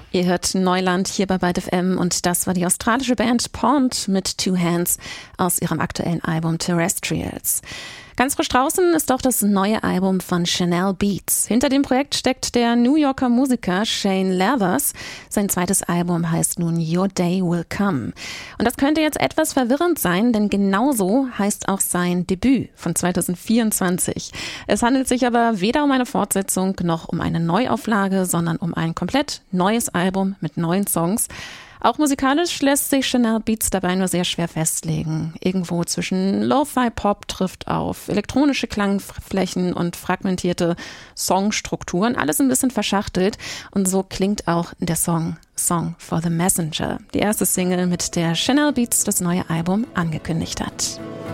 Ihr hört Neuland hier bei Byte FM und das war die australische Band Pond mit Two Hands aus ihrem aktuellen Album Terrestrials. Ganz frisch draußen ist auch das neue Album von Chanel Beats. Hinter dem Projekt steckt der New Yorker Musiker Shane Lathers. Sein zweites Album heißt nun Your Day Will Come. Und das könnte jetzt etwas verwirrend sein, denn genauso heißt auch sein Debüt von 2024. Es handelt sich aber weder um eine Fortsetzung noch um eine Neuauflage, sondern um ein komplett neues Album mit neuen Songs. Auch musikalisch lässt sich Chanel Beats dabei nur sehr schwer festlegen. Irgendwo zwischen Lo-Fi-Pop trifft auf elektronische Klangflächen und fragmentierte Songstrukturen. Alles ein bisschen verschachtelt. Und so klingt auch der Song for the Messenger. Die erste Single, mit der Chanel Beats das neue Album angekündigt hat.